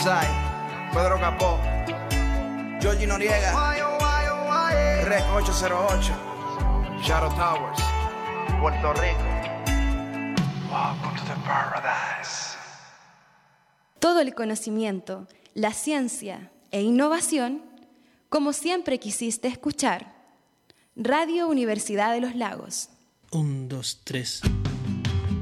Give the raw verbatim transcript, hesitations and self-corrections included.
Sai, Pedro Capó, Georgie Noriega, Rec ocho cero ocho, Shadow Towers, Puerto Rico. Welcome to the paradise. Todo el conocimiento, la ciencia e innovación, como siempre quisiste escuchar. Radio Universidad de los Lagos. Un, dos, tres.